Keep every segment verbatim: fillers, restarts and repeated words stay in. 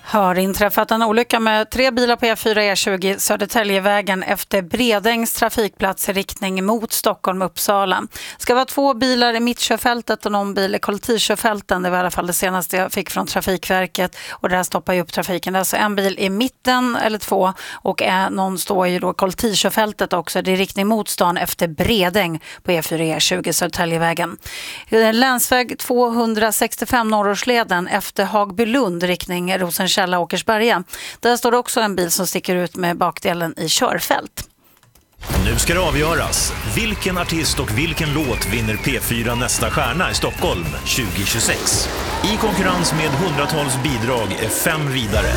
Har inträffat en olycka med tre bilar på E fyra E tjugo Södertäljevägen efter Bredängs trafikplats i riktning mot Stockholm-Uppsala. Ska vara två bilar i mittkörfältet och någon bil i kollektivkörfälten. Det var i alla fall det senaste jag fick från Trafikverket, och det här stoppar ju upp trafiken. Det är alltså en bil i mitten eller två, och är, någon står ju då i kollektivkörfältet också. Det är i riktning mot stan efter Bredäng på E fyra E tjugo Södertäljevägen. Länsväg tvåhundrasextiofem Norrorsleden efter Hagbylund riktning Rosenkälla Åkersberga. Där står det också en bil som sticker ut med bakdelen i körfält. Nu ska det avgöras. Vilken artist och vilken låt vinner P fyra nästa stjärna i Stockholm tjugo tjugosex? I konkurrens med hundratals bidrag är fem vidare.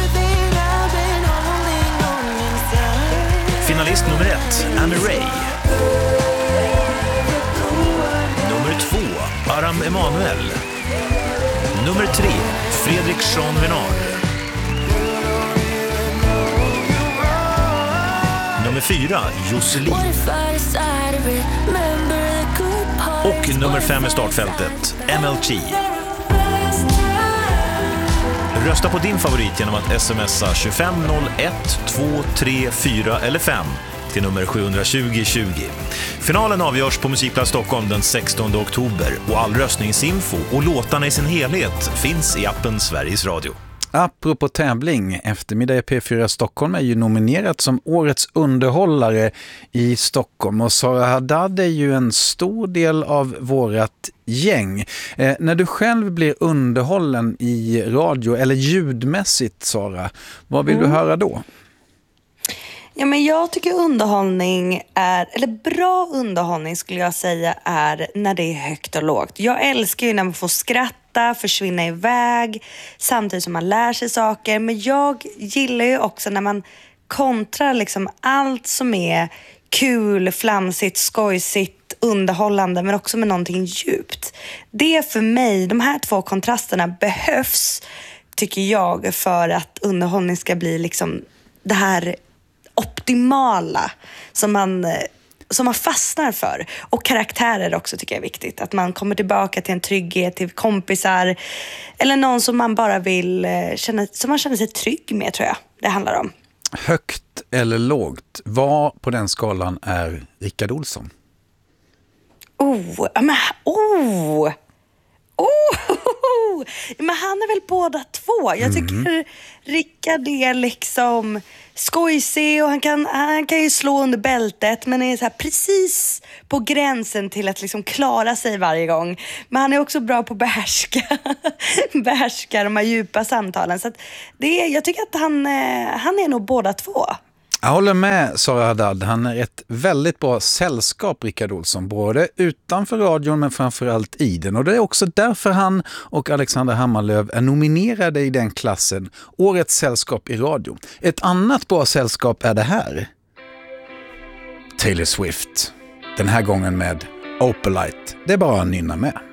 Finalist nummer ett, Anne Ray. Nummer två, Aram Emanuel. Nummer tre, Fredrik Jean Venard. Nummer fyra, Josselin. Och nummer fem i startfältet, M L T. Rösta på din favorit genom att smsa tjugofem noll ett två tre fyra eller fem till nummer sjuhundratjugo tjugo. Finalen avgörs på Musikplats Stockholm den sextonde oktober, och all röstningsinfo och låtarna i sin helhet finns i appen Sveriges Radio. Apropå tävling, eftermiddag i P fyra Stockholm är ju nominerat som årets underhållare i Stockholm, och Sara Haddad är ju en stor del av vårat gäng. Eh, när du själv blir underhållen i radio eller ljudmässigt, Sara, vad vill mm. du höra då? Ja, men jag tycker underhållning är, eller bra underhållning skulle jag säga, är när det är högt och lågt. Jag älskar ju när man får skratta, försvinna iväg samtidigt som man lär sig saker. Men jag gillar ju också när man kontrar liksom allt som är kul, flamsigt, skojsigt, underhållande, men också med någonting djupt. Det för mig, de här två kontrasterna behövs, tycker jag, för att underhållning ska bli liksom det här optimala som man, som man fastnar för. Och karaktärer också tycker jag är viktigt. Att man kommer tillbaka till en trygghet, till kompisar eller någon som man bara vill känna, som man känner sig trygg med, tror jag det handlar om. Högt eller lågt? Vad på den skalan är Rickard Olsson? Oh, men, oh, oh, men han är väl båda två. Jag tycker mm. Rickard är liksom skojsig och han kan, han kan ju slå under bältet, men är så här precis på gränsen till att liksom klara sig varje gång. Men han är också bra på att behärska, behärska de här djupa samtalen. Så att det är, jag tycker att han, han är nog båda två. Jag håller med Sara Haddad. Han är ett väldigt bra sällskap, Rickard Olsson, både utanför radion men framförallt i den. Och det är också därför han och Alexander Hammarlöv är nominerade i den klassen, årets sällskap i radio. Ett annat bra sällskap är det här. Taylor Swift. Den här gången med Opalite. Det är bara att nynna med.